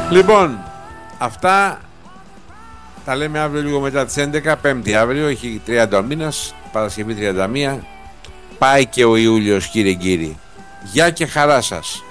Λοιπόν, αυτά τα λέμε αύριο λίγο μετά τις 11, Πέμπτη αύριο, έχει 30 ο μήνας, Παρασκευή 31. Πάει και ο Ιούλιος, κύριε κύριοι. Γεια και χαρά σας.